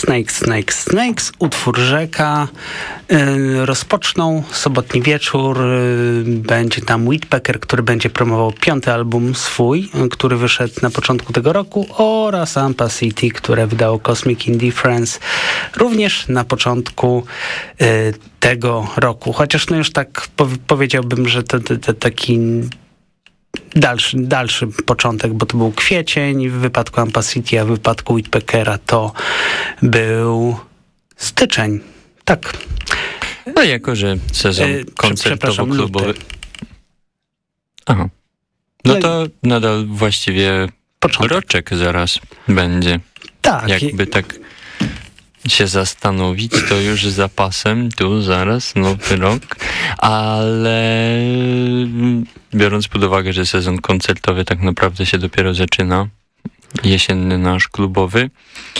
Snakes, utwór Rzeka. Rozpoczną sobotni wieczór. Będzie tam Whitpecker, który będzie promował 5. album swój, który wyszedł na początku tego roku, oraz Ampa City, które wydało Cosmic Indifference również na początku tego roku. Chociaż no już tak powiedziałbym, że to taki dalszy początek, bo to był kwiecień w wypadku Ampa City, a w wypadku Whitpeckera to był styczeń. Tak. No jako, że sezon koncertowo-klubowy... Aha. No to nadal właściwie roczek zaraz będzie. Tak. Jakby tak się zastanowić, to już z zapasem, tu zaraz nowy rok, ale biorąc pod uwagę, że sezon koncertowy tak naprawdę się dopiero zaczyna, jesienny nasz klubowy,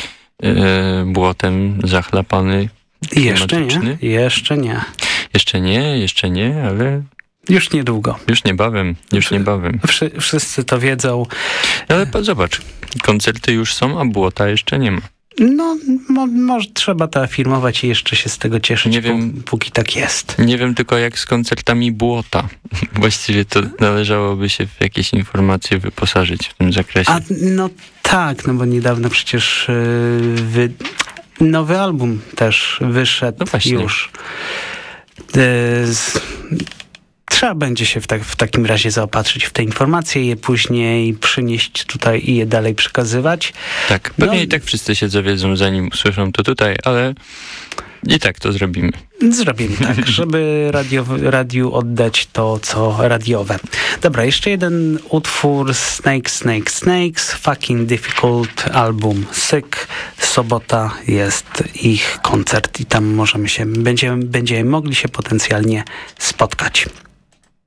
błotem zachlapany, klimatyczny. Jeszcze nie, ale... Już niedługo. Już niebawem. Wszyscy to wiedzą. Ale zobacz, koncerty już są, a błota jeszcze nie ma. No, może trzeba to afirmować i jeszcze się z tego cieszyć, nie wiem, póki tak jest. Nie wiem tylko jak z koncertami błota. Właściwie to należałoby się w jakieś informacje wyposażyć w tym zakresie. No tak, no bo niedawno przecież nowy album też wyszedł już. Trzeba będzie się w takim razie zaopatrzyć w te informacje, je później przynieść tutaj i je dalej przekazywać. Tak, pewnie i tak wszyscy się zawiedzą, zanim usłyszą to tutaj, ale i tak to zrobimy. Zrobimy tak, żeby radiu oddać to, co radiowe. Dobra, jeszcze jeden utwór Snakes, Fucking Difficult, album Sick. Sobota jest ich koncert i tam będziemy mogli się potencjalnie spotkać.